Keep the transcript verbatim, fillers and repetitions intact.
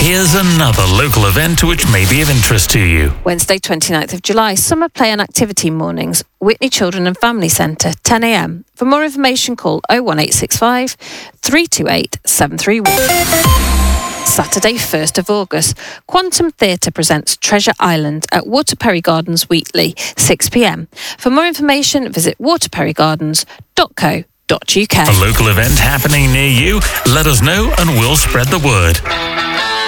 here's another local event which may be of interest to you. Wednesday, twenty-ninth of July, Summer Play and Activity Mornings, Witney Children and Family Centre, ten a m. For more information, call oh one eight six five, three two eight, seven three one. Saturday, first of August, Quantum Theatre presents Treasure Island at Waterperry Gardens, Wheatley, six p m. For more information, visit waterperry gardens dot co dot uk. A local event happening near you? Let us know and we'll spread the word.